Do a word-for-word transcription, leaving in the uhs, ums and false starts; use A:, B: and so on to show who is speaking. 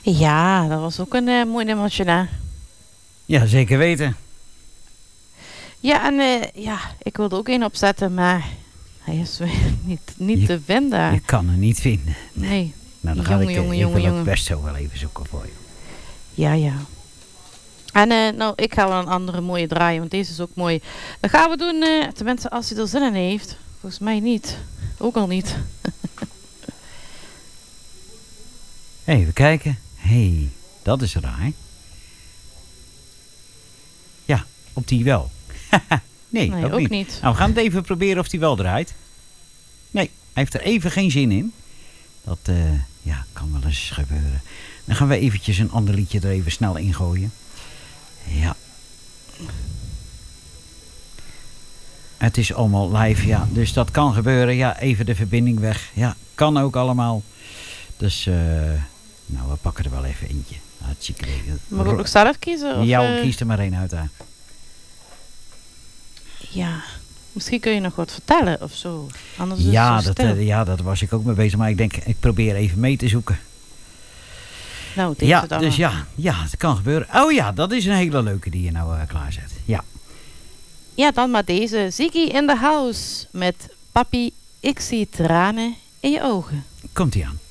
A: Ja, dat was ook een uh, mooi nummertje, hè?
B: Ja, zeker weten.
A: Ja, en uh, ja, ik wilde ook één opzetten, maar hij is weer niet, niet
B: je,
A: te vinden.
B: Je kan er niet vinden.
A: Nee. nee.
B: Nou, dan
A: jongen,
B: ga ik,
A: jongen,
B: ik
A: jongen,
B: wil
A: jongen.
B: het best zo wel even zoeken voor je.
A: Ja, ja. En uh, nou, ik ga wel een andere mooie draaien, want deze is ook mooi. Dat gaan we doen, uh, tenminste als hij er zin in heeft. Volgens mij niet. Ook al niet.
B: Even kijken. Hé, hey, dat is raar. Ja, op die wel. nee,
A: nee,
B: ook,
A: ook
B: niet.
A: niet.
B: Nou, we gaan het even proberen of die wel draait. Nee, hij heeft er even geen zin in. Dat uh, ja, kan wel eens gebeuren. Dan gaan we eventjes een ander liedje er even snel in gooien. Ja. Het is allemaal live, ja. Dus dat kan gebeuren. Ja, even de verbinding weg. Ja, kan ook allemaal. Dus, uh, nou, we pakken er wel even eentje. Hartstikke leuk.
A: Mag ik ook nog zelf kiezen? Of
B: ja,
A: uh...
B: kies er maar één uit. Hè.
A: Ja, misschien kun je nog wat vertellen of zo. Anders is
B: ja,
A: het zo
B: dat, uh, ja, dat was ik ook mee bezig. Maar ik denk, ik probeer even mee te zoeken.
A: Nou, deze
B: ja,
A: dan
B: dus ja, ja, het kan gebeuren. Oh ja, dat is een hele leuke die je nou uh, klaarzet. Ja.
A: Ja, dan maar deze. Ziggy in the House met Papi, ik zie tranen in je ogen.
B: Komt-ie aan.